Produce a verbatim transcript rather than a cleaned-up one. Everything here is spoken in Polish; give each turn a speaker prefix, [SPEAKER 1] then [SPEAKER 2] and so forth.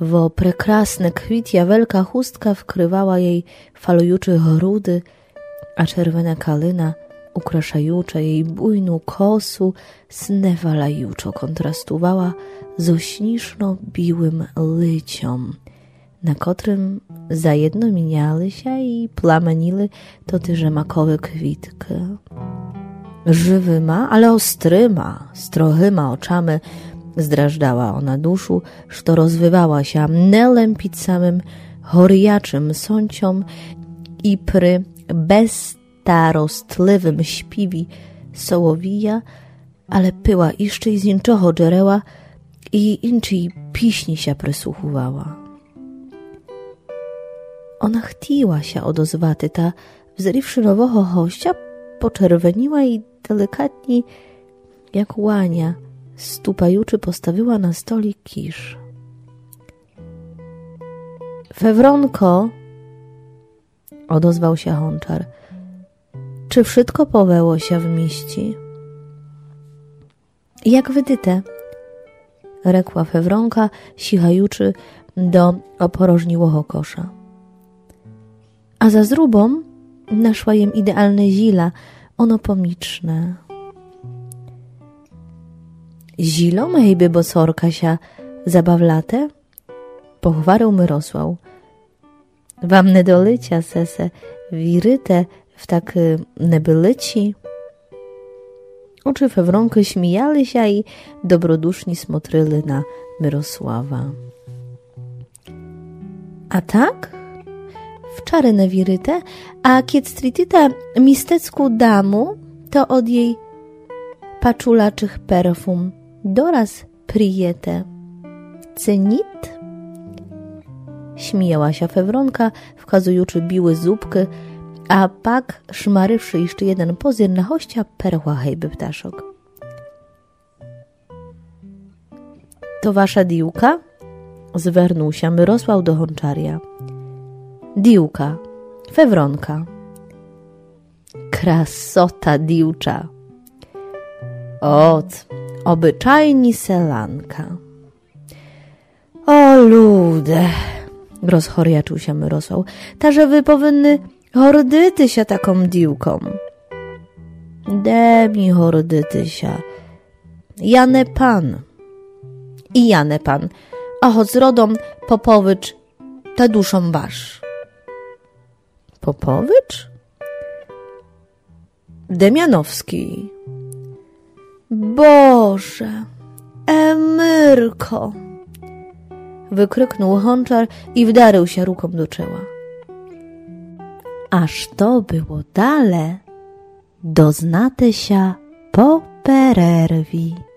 [SPEAKER 1] wo prekrasne kwitja wielka chustka wkrywała jej falujucze grudy, a czerwona kalina ukraszająca jej bujną kosu snewalajuczo kontrastowała z ośniszno biłym lyciom, na kotrym zajedno miniały się i plamenili to tyże makowe kwitki. Żywyma, ale ostryma, strohyma oczami zdrażdała ona duszu, što rozwywała się nelępić samym horiaczym sąciom i pry bezstarostlywym śpiwi sołowija, ale pyła jeszcze z inczoho dżereła i inczyj piśni się przysłuchowała. Ona chtiła się odozwaty, ta wzrywszy nowoho hościa poczerweniła i delikatnie, jak łania, stupajuczy postawiła na stolik kisz. Fewronko, odozwał się Honczar, czy wszystko poweło się w mieści? Jak wydyte, rekła Fewronka, sichajuczy do oporożniłego kosza. A za zrubą naszła jem idealne zila, ono pomiczne. Zilo mejby bosorka się zabawlate? Pochwarał Myrosław. Wam nie dolycia, sese, wiryte w tak nebylyci? Oczy Fewronky śmijali się i dobroduszni smotryli na Myrosława. A tak? Wczary ne wiryte, a kiec strityta mistecku damu, to od jej paczulaczych perfum doraz prijete. Cenit? Śmiała się Fewronka, wkazujący biły zupki, a pak szmarywszy jeszcze jeden pozier na hościa, perła hejby ptaszok. To wasza diłka? Zwernął się Myrosław do Honczarja. Diłka, Fewronka. Krasota diłcza. Ot, obyczajni selanka. O lude, rozchoriaczył się Myrosław, ta, że wy powinny hordyty się taką diłką. De mi hordyty się. Jane pan. I Jane pan, a choć z rodą Popowicz, ta duszą wasz. Popowicz? Demianowski. Boże, Emyrko! Wykryknął Honczar i wdarł się ruką do czoła. Aż to było dale, doznate się po pererwi.